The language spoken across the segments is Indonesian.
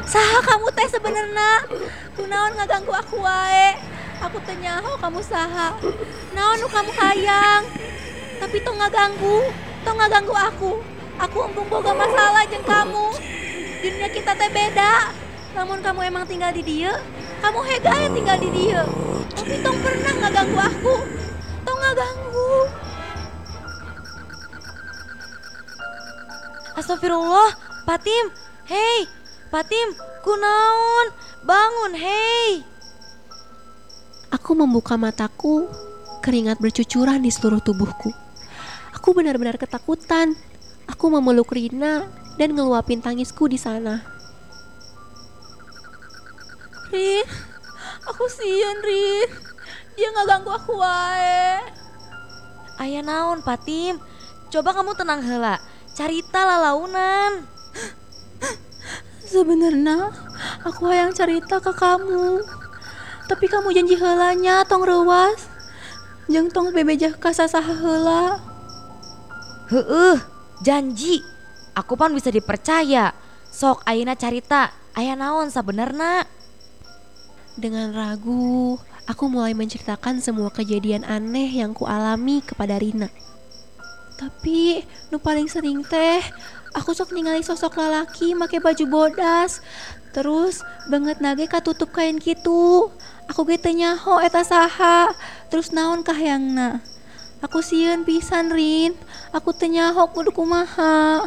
Saha kamu teh sebenarnya? Kunaon ngaganggu aku wae? Aku teh nyaho kamu saha? Naon nu kamu hayang? Tapi tong ngaganggu aku. Aku embung boga masalah jeung kamu. Dunia kita teh beda. Namun kamu emang tinggal di dieu, kamu hega ya tinggal di dieu. Tapi tong pernah ngaganggu aku. Tong ngaganggu. Astagfirullah, Patim. Hei, Patim, kunaon? Bangun, hei. Aku membuka mataku, keringat bercucuran di seluruh tubuhku. Aku benar-benar ketakutan. Aku memeluk Rina dan ngeluapin tangisku di sana. Rin, aku sieun Rin. Dia ngaganggu aku wae. Aya naon, Patim? Coba kamu tenang heula. Carita lalaunan. Sebenarnya aku hayang cerita ke kamu. Tapi kamu janji heulanya tong reuwas. Jeung tong bebejah ka sasaha heula. Heueuh, janji. Aku pan bisa dipercaya. Sok ayeuna carita, aya naon sabenerna? Dengan ragu, aku mulai menceritakan semua kejadian aneh yang kualami kepada Rina. Tapi nu paling sering teh aku sok ningali sosok lalaki make baju bodas. Terus banget nage katutup kain kitu. Aku ge teu nyaho eta saha. Terus naon kahyangna? Aku sieun pisan Rin. Aku teu nyaho kudu kumaha.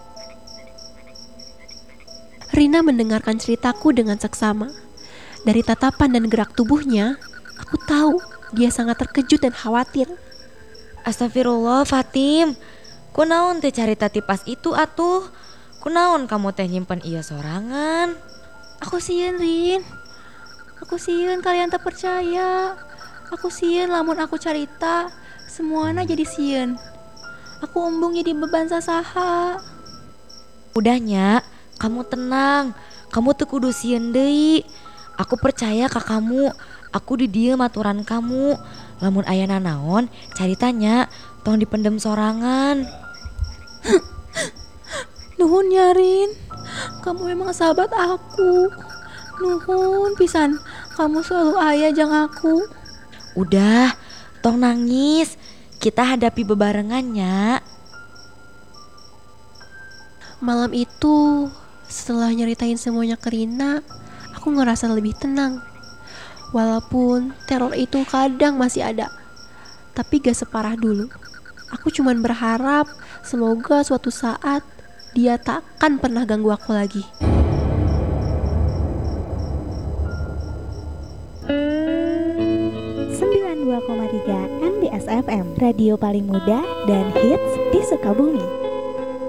Rina mendengarkan ceritaku dengan seksama. Dari tatapan dan gerak tubuhnya, aku tahu dia sangat terkejut dan khawatir. Astagfirullah, Fatim. Kunaon teh carita tipas itu atuh? Kunaon kamu teh nyimpen ieu sorangan? Aku sieun Rin. Aku sieun kalian tak percaya. Aku sieun lamun aku carita, semuana jadi sieun. Aku embung jadi beban sasaha. Udahnya, kamu tenang. Kamu teu kudu sieun deui. Aku percaya ka kamu. Aku di dieu maturan kamu. Lamun ayana naon, caritanya tong dipendem sorangan. Nuhun ya Rin. Kamu emang sahabat aku. Nuhun pisan. Kamu selalu aya jang aku. Udah, tong nangis. Kita hadapi bebarengannya. Malam itu, setelah nyeritain semuanya ke Rina, aku ngerasa lebih tenang. Walaupun teror itu kadang masih ada, tapi gak separah dulu. Aku cuman berharap semoga suatu saat dia takkan pernah ganggu aku lagi. Sembilan 92,3 MBS FM, radio paling muda dan hits di Sukabumi.